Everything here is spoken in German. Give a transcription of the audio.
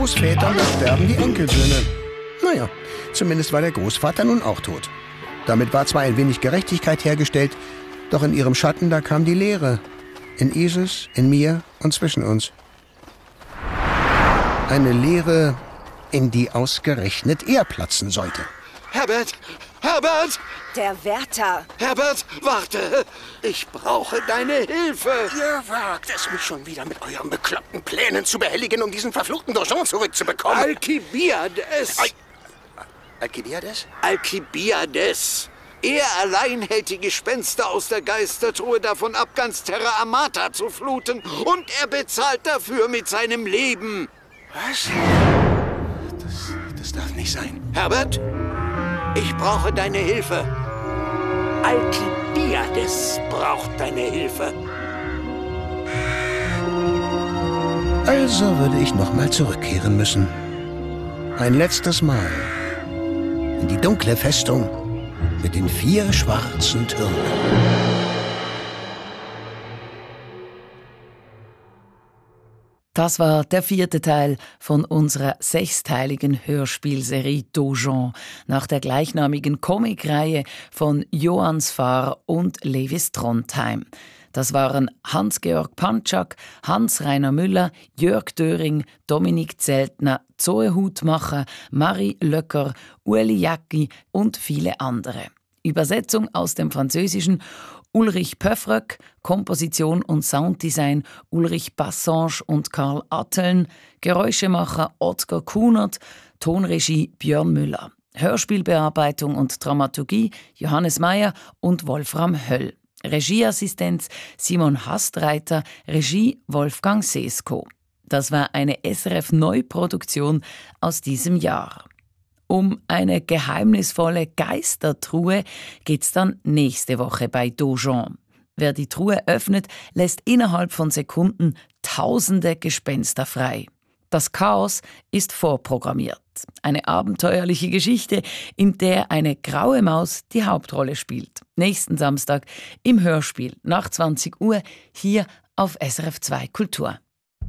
Großvätern, da sterben die Enkelsöhne. Naja, zumindest war der Großvater nun auch tot. Damit war zwar ein wenig Gerechtigkeit hergestellt, doch in ihrem Schatten, da kam die Leere. In Isis, in mir und zwischen uns. Eine Leere, in die ausgerechnet er platzen sollte. Herbert! Herbert! Der Wärter! Herbert, warte! Ich brauche deine Hilfe! Ihr wagt es, mich schon wieder mit euren bekloppten Plänen zu behelligen, um diesen verfluchten Donjon zurückzubekommen. Alkibiades! Alkibiades? Alkibiades! Er allein hält die Gespenster aus der Geistertruhe davon ab, ganz Terra Amata zu fluten. Und er bezahlt dafür mit seinem Leben. Was? Das darf nicht sein. Herbert, ich brauche deine Hilfe. Alkibiades braucht deine Hilfe. Also würde ich nochmal zurückkehren müssen. Ein letztes Mal. In die dunkle Festung mit den 4 schwarzen Türmen. Das war der 4. Teil von unserer 6-teiligen Hörspielserie Donjon nach der gleichnamigen Comicreihe von Johann Sfar und Lewis Trondheim. Das waren Hans-Georg Pantschak, Hans-Rainer Müller, Jörg Döring, Dominik Zeltner, Zoe Hutmacher, Marie Löcker, Ueli Jacki und viele andere. Übersetzung aus dem Französischen Ulrich Pöffröck, Komposition und Sounddesign Ulrich Bassange und Karl Atteln, Geräuschemacher Ottgar Kunert, Tonregie Björn Müller, Hörspielbearbeitung und Dramaturgie Johannes Meyer und Wolfram Höll, Regieassistenz Simon Hastreiter, Regie Wolfgang Sesko. Das war eine SRF-Neuproduktion aus diesem Jahr. Um eine geheimnisvolle Geistertruhe geht's dann nächste Woche bei Donjon. Wer die Truhe öffnet, lässt innerhalb von Sekunden tausende Gespenster frei. Das Chaos ist vorprogrammiert. Eine abenteuerliche Geschichte, in der eine graue Maus die Hauptrolle spielt. Nächsten Samstag im Hörspiel nach 20 Uhr hier auf SRF 2 Kultur.